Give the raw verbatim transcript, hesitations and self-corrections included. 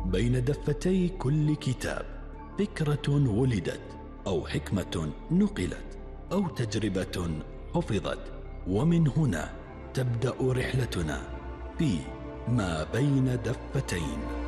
بين دفتي كل كتاب فكرة ولدت، أو حكمة نقلت، أو تجربة حفظت. ومن هنا تبدأ رحلتنا في ما بين دفتين.